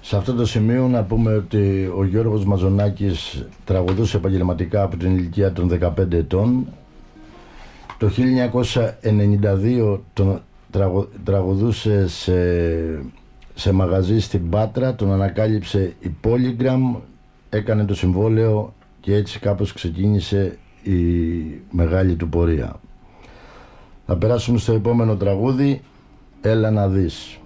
Σε αυτό το σημείο να πούμε ότι ο Γιώργος Μαζονάκης τραγουδούσε επαγγελματικά από την ηλικία των 15 ετών. Το 1992 τον τραγουδούσε σε μαγαζί στην Πάτρα, τον ανακάλυψε η Polygram, έκανε το συμβόλαιο και έτσι κάπως ξεκίνησε η μεγάλη του πορεία. Θα περάσουμε στο επόμενο τραγούδι, «Έλα να δεις».